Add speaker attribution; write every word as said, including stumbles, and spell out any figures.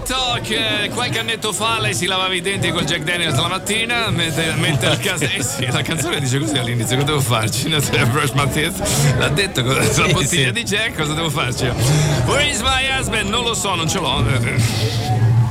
Speaker 1: detto che qualche annetto fa lei si lavava i denti con Jack Daniels la mattina, mentre, mentre il caso. Eh sì, la canzone dice così all'inizio, cosa devo farci? Brush my teeth. L'ha detto con la bottiglia di Jack, cosa devo farci? Where is my husband? Non lo so, non ce l'ho.